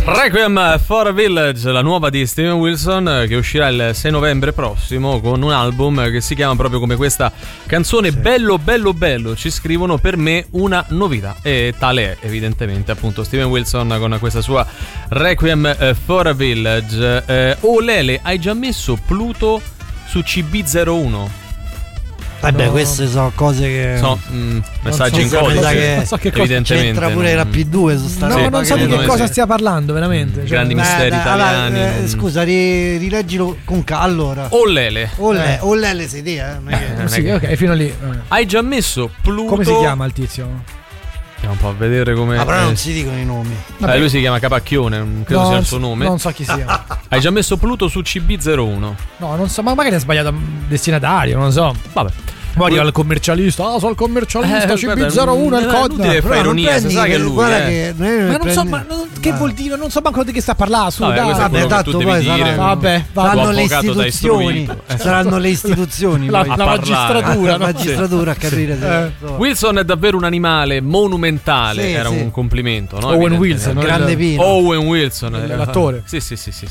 Requiem for a Village, la nuova di Steven Wilson, che uscirà il 6 novembre prossimo con un album che si chiama proprio come questa canzone, sì. Bello bello bello, ci scrivono, per me una novità, e tale è evidentemente appunto Steven Wilson con questa sua Requiem for a Village. Lele, hai già messo Pluto su CB01? Vabbè, no, queste sono cose che messaggi in codice, non so che cosa evidentemente c'entra pure la P2 su sta no, non so di che cosa stia parlando veramente, grandi misteri italiani. Allora, scusa, rileggilo con allora. Ollele sei te, sì, ok, fino lì. Hai già messo Pluto? Come si chiama il tizio? Andiamo un po' a vedere come. Ma però non si dicono i nomi. Lui si chiama Capacchione, non credo sia il suo nome. Non so chi sia. Hai già messo Pluto su CB01? No, non so, ma magari ha sbagliato destinatario, non so. Vabbè. Poi al commercialista, sono il commercialista, CB01 è il codice. Fai ironia, si sa che è lui. Ma non so, che vuol dire? Non so manco di che sta parlando. Vabbè, tanto poi saranno le istituzioni. Saranno le istituzioni. La magistratura. La magistratura a capire. Wilson è davvero un animale monumentale. Era un complimento, no? Owen Wilson, grande vino. Owen Wilson, l'attore. Sì.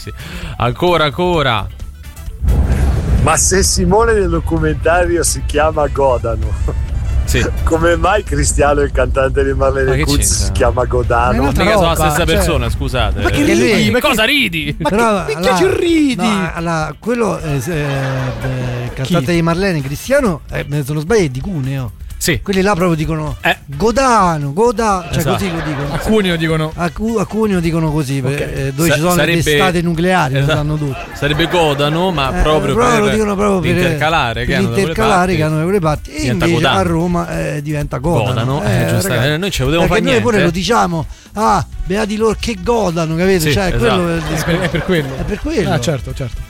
Ancora. Ma se Simone nel documentario si chiama Godano, sì, come mai Cristiano, il cantante di Marlene Kutz, si chiama Godano? Ma mica sono la stessa persona, scusate. Ma che ridi? Ma cosa ridi? Ma che ci ridi? No, quello il cantante di Marlene, Cristiano, se non sbaglio è di Cuneo. Sì. Quelli là proprio dicono Godano, cioè esatto. Così lo dicono. A Cuneo dicono. A Cuneo dicono così, okay. Dove ci sono le testate nucleari, lo sanno tutti. Sarebbe Godano, ma proprio lo dicono proprio per l'intercalare che hanno da quelle parti. E invece Godano. A Roma diventa Godano. Noi ci vogliamo fare niente. Noi pure lo diciamo, beati loro che godano, capite? Sì, cioè, esatto. È per quello. È per quello. Certo.